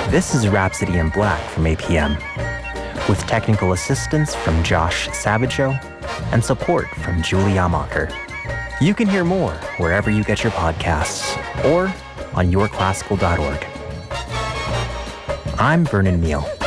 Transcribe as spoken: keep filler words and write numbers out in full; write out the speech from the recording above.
This is Rhapsody in Black from A P M, with technical assistance from Josh Sabajo and support from Julie Amacher. You can hear more wherever you get your podcasts or on your classical dot org. I'm Vernon Neal.